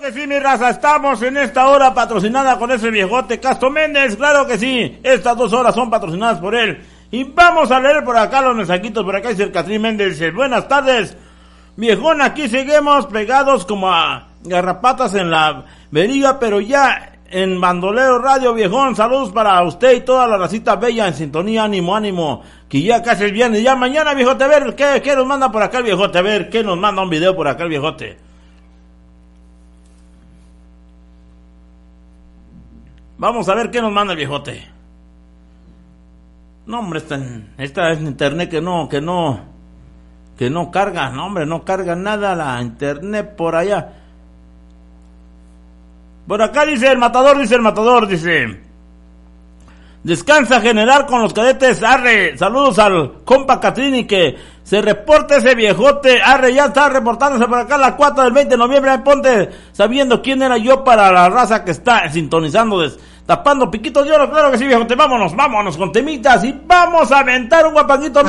Que sí, mi raza, estamos en esta hora patrocinada con ese viejote Castro Méndez, claro que sí, estas 2 horas son patrocinadas por él. Y vamos a leer por acá los mensajitos. Por acá dice el Catrín Méndez, dice: buenas tardes, viejón, aquí seguimos pegados como a garrapatas en la veriga, pero ya en Bandolero Radio, viejón. Saludos para usted y toda la racita bella en sintonía, ánimo, que ya casi es viernes, ya mañana, viejote, a ver, ¿qué nos manda por acá el viejote? A ver, ¿qué nos manda un video por acá el viejote? Vamos a ver qué nos manda el viejote. No, hombre, esta es internet que no carga, no, hombre, no carga nada la internet por allá. Por acá dice el matador, dice: descansa general con los cadetes, arre, saludos al compa Catrini, que se reporte ese viejote, arre, ya está reportándose por acá a las 4 del 20 de noviembre, ponte sabiendo quién era yo para la raza que está sintonizando, tapando piquitos de oro, claro que sí, viejote, vámonos con temitas y vamos a aventar un guapanguito.